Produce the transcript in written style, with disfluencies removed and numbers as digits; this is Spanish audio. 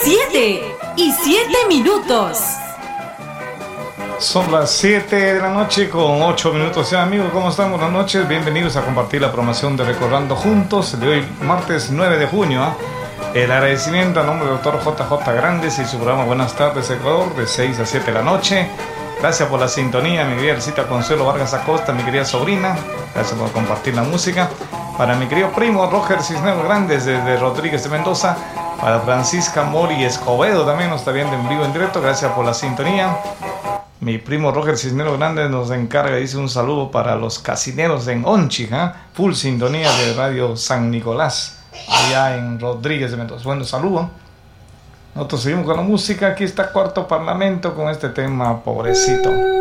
7:07. Son las 7 de la noche con 8 minutos. Ya, amigos, ¿cómo están? Buenas noches. Bienvenidos a compartir la programación de Recordando Juntos de hoy, martes 9 de junio. El agradecimiento a nombre del doctor JJ Grandes y su programa Buenas tardes Ecuador, de 6 a 7 de la noche. Gracias por la sintonía, mi querida Elcita Consuelo Vargas Acosta, mi querida sobrina. Gracias por compartir la música. Para mi querido primo Roger Cisneros Grandes desde Rodríguez de Mendoza. Para Francisca Mori Escobedo también nos está viendo en vivo en directo. Gracias por la sintonía. Mi primo Roger Cisneros Grandes nos encarga, dice, un saludo para los casineros en Onchi, full sintonía de Radio San Nicolás, allá en Rodríguez de Mendoza. Bueno, saludo. Nosotros seguimos con la música. Aquí está Cuarto Parlamento con este tema, Pobrecito.